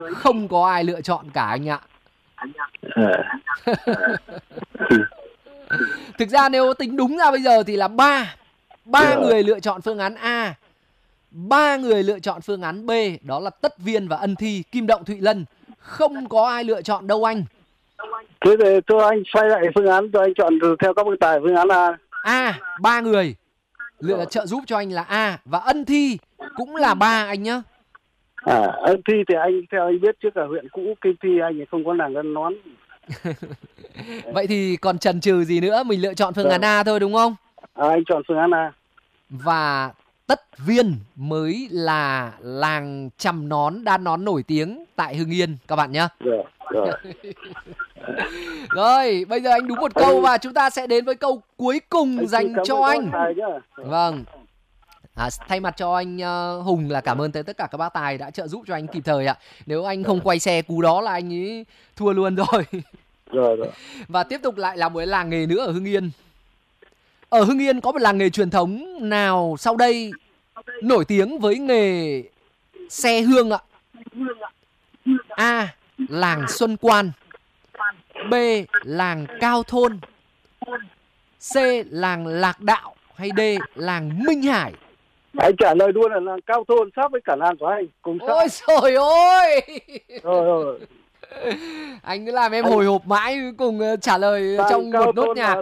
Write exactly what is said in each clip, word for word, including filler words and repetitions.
không có ai lựa chọn cả anh ạ. Thực ra nếu tính đúng ra bây giờ thì là ba ba người lựa chọn phương án A, ba người lựa chọn phương án B, đó là Tất Viên và Ân Thi, Kim Động, Thụy Lân. Không có ai lựa chọn đâu anh. Thế thì cho anh xoay lại phương án, cho anh chọn theo các bậc tài phương án A. A, ba người lựa trợ giúp cho anh là A, và Ân Thi cũng là ba anh nhá. À, Ân Thi thì anh theo anh biết trước ở huyện cũ Kim Thi anh thì không có nàng gân nón. Vậy thì còn chần chừ gì nữa, mình lựa chọn phương án A thôi đúng không? À, anh chọn phương án A. Và Tất Viên mới là làng chằm nón, đan nón nổi tiếng tại Hưng Yên các bạn nhé. Rồi, rồi. Rồi, bây giờ anh đúng một câu và chúng ta sẽ đến với câu cuối cùng anh dành cho anh. Vâng. À, thay mặt cho anh uh, Hùng là cảm ơn tới tất cả các bác tài đã trợ giúp cho anh kịp thời ạ. Nếu anh không quay xe cú đó là anh ấy thua luôn rồi. Rồi, rồi. Và tiếp tục lại là một làng nghề nữa ở Hưng Yên. Ở Hưng Yên có một làng nghề truyền thống nào sau đây nổi tiếng với nghề xe hương ạ? A. Làng Xuân Quan. B. Làng Cao Thôn. C. Làng Lạc Đạo. Hay D. Làng Minh Hải? Anh trả lời luôn là làng Cao Thôn, sát với cả làng của anh. Cùng sát. Ôi trời ơi. Rồi, rồi. Anh cứ làm em hồi hộp mãi, cuối cùng trả lời trong một nốt nhạc.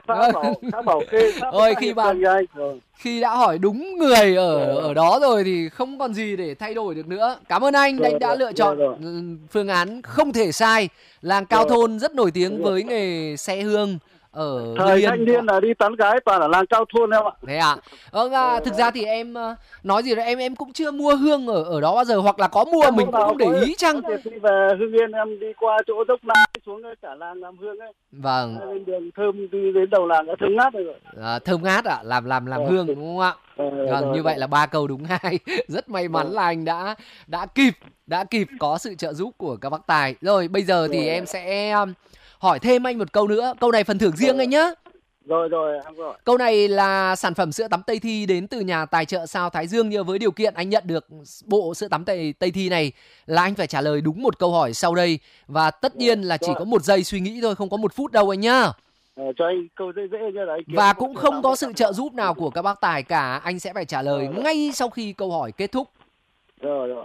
Ôi khi mà khi đã hỏi đúng người ở ở đó rồi thì không còn gì để thay đổi được nữa. Cảm ơn anh, anh đã lựa chọn phương án không thể sai. Làng Cao Thôn rất nổi tiếng với nghề xe hương ở thời thanh niên là đi tán gái toàn ở làng Cao Thôn em ạ. Thế à? Vâng, à, thực ra thì em nói gì đó em em cũng chưa mua hương ở ở đó bao giờ, hoặc là có mua em mình cũng không để ý chăng. Khi về Hưng Yên em đi qua chỗ dốc Nam xuống cả làng làm hương ấy. Vâng. Lên đường thơm đi đến đầu làng đã thơm ngát rồi. À, thơm ngát ạ, à? làm làm làm hương đúng không ạ? Vâng, như vậy là ba câu đúng hai. Rất may mắn là anh đã đã kịp đã kịp có sự trợ giúp của các bác tài. Rồi bây giờ thì em sẽ hỏi thêm anh một câu nữa. Câu này phần thưởng riêng anh nhá. Rồi rồi, em rồi. Câu này là sản phẩm sữa tắm Tây Thi đến từ nhà tài trợ sao Thái Dương, nhưng với điều kiện anh nhận được bộ sữa tắm Tây, Tây Thi này là anh phải trả lời đúng một câu hỏi sau đây. Và tất nhiên là chỉ có một giây suy nghĩ thôi, không có một phút đâu anh nhá. Ờ, cho anh câu dễ dễ như là anh và cũng không có sự trợ giúp nào của các bác tài cả. Anh sẽ phải trả lời rồi, ngay sau khi câu hỏi kết thúc. Rồi rồi.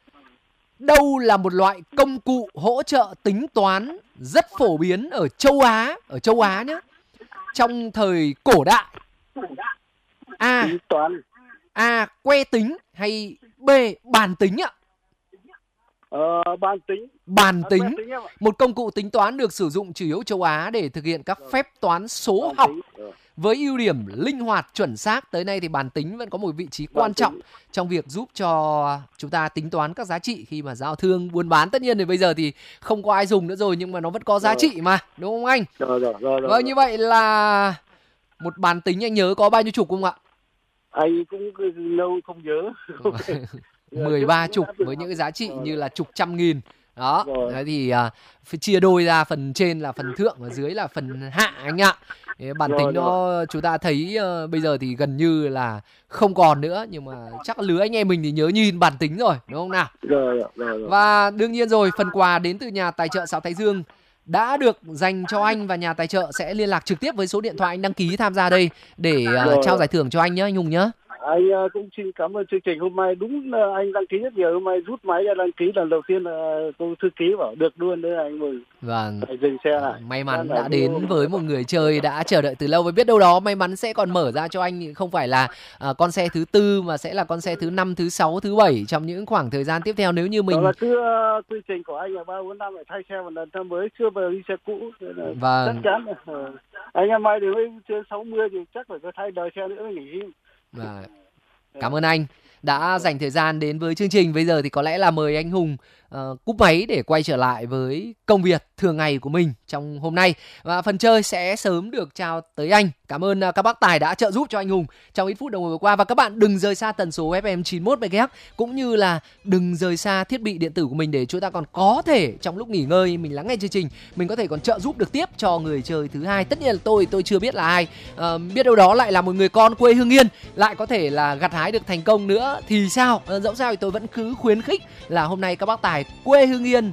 Đâu là một loại công cụ hỗ trợ tính toán rất phổ biến ở châu Á, ở châu Á nhé, trong thời cổ đại? A. Tính toán. A. Que tính hay B. Bàn tính ạ? Ờ, bàn tính. Bàn à, tính, tính một công cụ tính toán được sử dụng chủ yếu châu Á để thực hiện các phép toán số học với ưu điểm linh hoạt, chuẩn xác. Tới nay thì bàn tính vẫn có một vị trí quan trọng trong việc giúp cho chúng ta tính toán các giá trị khi mà giao thương buôn bán. Tất nhiên thì bây giờ thì không có ai dùng nữa rồi, nhưng mà nó vẫn có giá trị mà, đúng không anh? Rồi rồi rồi. Vâng, như vậy là một bàn tính anh nhớ có bao nhiêu trục không ạ? Anh cũng lâu không nhớ. mười ba trục với những cái giá trị như là chục trăm nghìn. Đó, đấy thì uh, phải chia đôi ra, phần trên là phần thượng và dưới là phần hạ anh ạ. Bản rồi, tính nó rồi. Chúng ta thấy uh, bây giờ thì gần như là không còn nữa, nhưng mà chắc lứa anh em mình thì nhớ nhìn bản tính rồi, đúng không nào? Rồi, rồi, rồi. Và đương nhiên rồi, phần quà đến từ nhà tài trợ Sáo Thái Dương đã được dành cho anh, và nhà tài trợ sẽ liên lạc trực tiếp với số điện thoại anh đăng ký tham gia đây để uh, rồi, trao rồi. giải thưởng cho anh nhé, anh Hùng nhé. Anh cũng xin cảm ơn chương trình hôm nay. Đúng là anh đăng ký rất nhiều, hôm nay rút máy ra đăng ký lần đầu tiên là cô thư ký bảo được luôn đấy, anh mừng. Vâng. Phải dừng xe lại. May mắn đã đến với một người chơi đã chờ đợi từ lâu, và biết đâu đó may mắn sẽ còn mở ra cho anh không phải là uh, con xe thứ tư mà sẽ là con xe thứ năm, thứ sáu, thứ bảy trong những khoảng thời gian tiếp theo, nếu như mình. Đó là cứ uh, quy trình của anh là ba bốn năm lại thay xe một lần, năm mới chưa bao đi xe cũ. Vâng. Chắc chắn. Uh, anh em mai đến trên sáu mươi thì chắc phải có thay đời xe nữa mới nghỉ. Vâng. Cảm ơn anh đã dành thời gian đến với chương trình. Bây giờ thì có lẽ là mời anh Hùng uh, cúp máy để quay trở lại với công việc thường ngày của mình trong hôm nay. Và phần chơi sẽ sớm được trao tới anh. Cảm ơn uh, các bác tài đã trợ giúp cho anh Hùng trong ít phút đồng hồ vừa qua. Và các bạn đừng rời xa tần số ép em chín mươi mốt mê ga héc, cũng như là đừng rời xa thiết bị điện tử của mình, để chúng ta còn có thể trong lúc nghỉ ngơi mình lắng nghe chương trình, mình có thể còn trợ giúp được tiếp cho người chơi thứ hai. Tất nhiên là tôi tôi chưa biết là ai, uh, biết đâu đó lại là một người con quê Hưng Yên, lại có thể là gặt hái được thành công nữa thì sao. Uh, dẫu sao thì tôi vẫn cứ khuyến khích là hôm nay các bác tài quê Hưng Yên